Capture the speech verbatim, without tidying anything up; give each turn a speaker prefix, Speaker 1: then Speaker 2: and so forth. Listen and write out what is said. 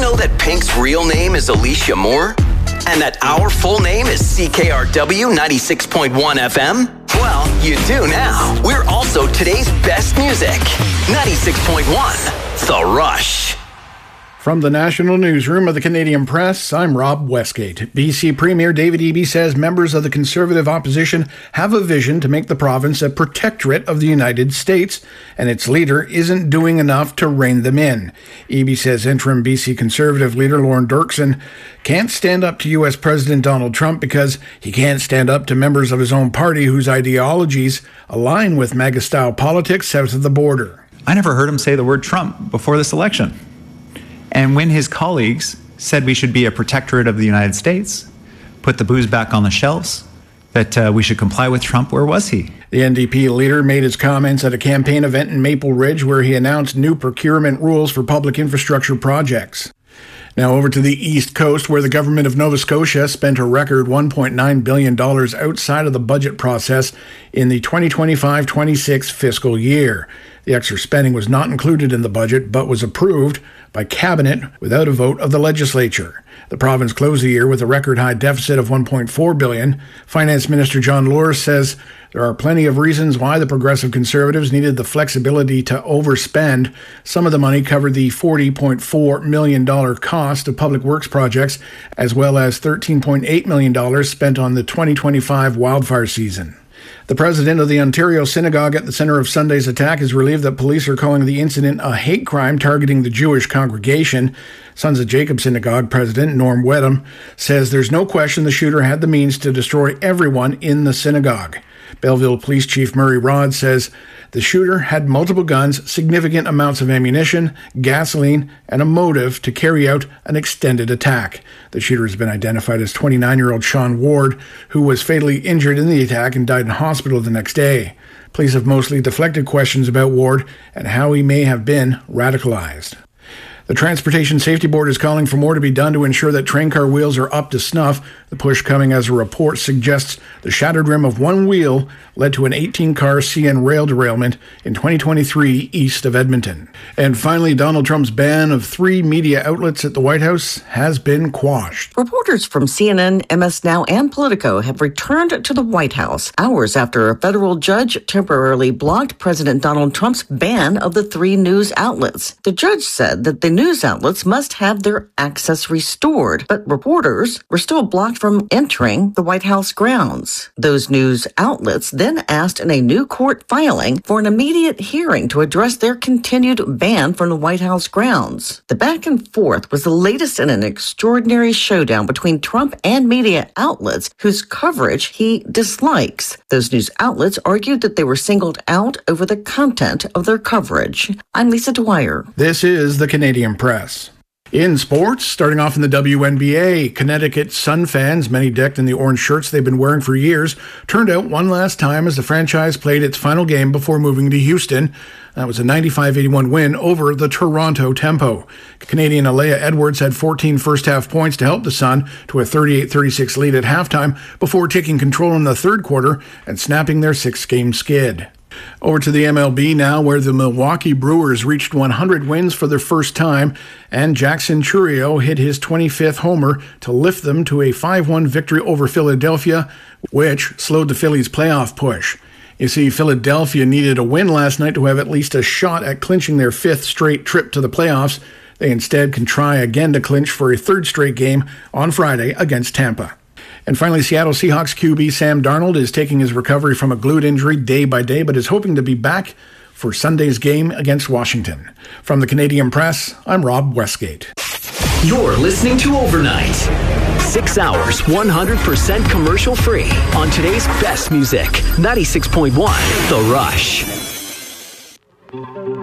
Speaker 1: know that Pink's real name is Alicia Moore? And that our full name is C K R W ninety-six point one F M? Well, you do now. We're also today's best music. ninety-six point one, The Rush.
Speaker 2: From the National Newsroom of the Canadian Press, I'm Rob Westgate. B C Premier David Eby says members of the Conservative opposition have a vision to make the province a protectorate of the United States, and its leader isn't doing enough to rein them in. Eby says interim B C Conservative leader Lorne Dirksen can't stand up to U S President Donald Trump because he can't stand up to members of his own party whose ideologies align with MAGA-style politics south of the border.
Speaker 3: I never heard him say the word Trump before this election. And when his colleagues said we should be a protectorate of the United States, put the booze back on the shelves, that uh, we should comply with Trump, where was he?
Speaker 2: The N D P leader made his comments at a campaign event in Maple Ridge where he announced new procurement rules for public infrastructure projects. Now over to the East Coast, where the government of Nova Scotia spent a record one point nine billion dollars outside of the budget process in the twenty twenty-five twenty-six fiscal year. The extra spending was not included in the budget, but was approved by Cabinet without a vote of the legislature. The province closed the year with a record-high deficit of one point four billion dollars. Finance Minister John Lohr says there are plenty of reasons why the Progressive Conservatives needed the flexibility to overspend. Some of the money covered the forty point four million dollars cost of public works projects, as well as thirteen point eight million dollars spent on the twenty twenty-five wildfire season. The president of the Ontario Synagogue at the center of Sunday's attack is relieved that police are calling the incident a hate crime targeting the Jewish congregation. Sons of Jacob Synagogue president Norm Wedham says there's no question the shooter had the means to destroy everyone in the synagogue. Belleville Police Chief Murray Rod says the shooter had multiple guns, significant amounts of ammunition, gasoline, and a motive to carry out an extended attack. The shooter has been identified as twenty-nine-year-old Sean Ward, who was fatally injured in the attack and died in hospital the next day. Police have mostly deflected questions about Ward and how he may have been radicalized. The Transportation Safety Board is calling for more to be done to ensure that train car wheels are up to snuff. The push coming as a report suggests the shattered rim of one wheel led to an eighteen-car C N rail derailment in twenty twenty-three east of Edmonton. And finally, Donald Trump's ban of three media outlets at the White House has been quashed.
Speaker 4: Reporters from C N N, M S Now, and Politico have returned to the White House hours after a federal judge temporarily blocked President Donald Trump's ban of the three news outlets. The judge said that the news outlets must have their access restored, but reporters were still blocked from entering the White House grounds. Those news outlets then asked in a new court filing for an immediate hearing to address their continued ban from the White House grounds. The back and forth was the latest in an extraordinary showdown between Trump and media outlets whose coverage he dislikes. Those news outlets argued that they were singled out over the content of their coverage. I'm Lisa Dwyer.
Speaker 2: This is the Canadian Press. In sports, starting off in the W N B A, Connecticut Sun fans, many decked in the orange shirts they've been wearing for years, turned out one last time as the franchise played its final game before moving to Houston. That was a ninety-five eighty-one win over the Toronto Tempo. Canadian Alea Edwards had fourteen first-half points to help the Sun to a thirty-eight thirty-six lead at halftime before taking control in the third quarter and snapping their six-game skid. Over to the M L B now, where the Milwaukee Brewers reached one hundred wins for their first time, and Jackson Chourio hit his twenty-fifth homer to lift them to a five one victory over Philadelphia, which slowed the Phillies' playoff push. You see, Philadelphia needed a win last night to have at least a shot at clinching their fifth straight trip to the playoffs. They instead can try again to clinch for a third straight game on Friday against Tampa. And finally, Seattle Seahawks Q B Sam Darnold is taking his recovery from a glute injury day by day, but is hoping to be back for Sunday's game against Washington. From the Canadian Press, I'm Rob Westgate.
Speaker 1: You're listening to Overnight. Six hours, one hundred percent commercial free on today's best music. ninety-six point one, The Rush.